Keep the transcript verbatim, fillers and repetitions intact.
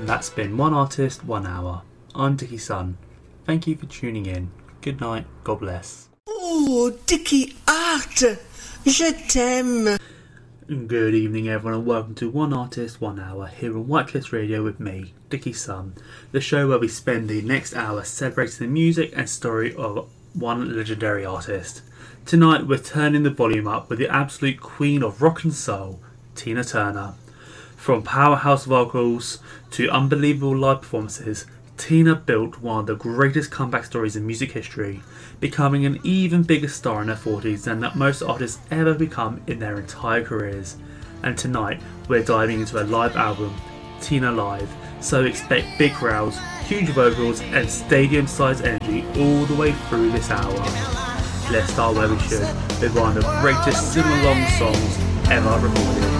that's been One Artist, One Hour. I'm Dickie Sun. Thank you for tuning in. Good night. God bless. Oh, Dickie Art! Je t'aime! Good evening, everyone, and welcome to One Artist, One Hour here on White Cliffs Radio with me, Dickie Sun, the show where we spend the next hour celebrating the music and story of one legendary artist. Tonight, we're turning the volume up with the absolute queen of rock and soul, Tina Turner. From powerhouse vocals to unbelievable live performances, Tina built one of the greatest comeback stories in music history, becoming an even bigger star in her forties than that most artists ever become in their entire careers. And tonight, we're diving into a live album, Tina Live, so expect big crowds, huge vocals and stadium-sized energy all the way through this hour. Let's start where we should, with one of the greatest sing-along songs ever recorded.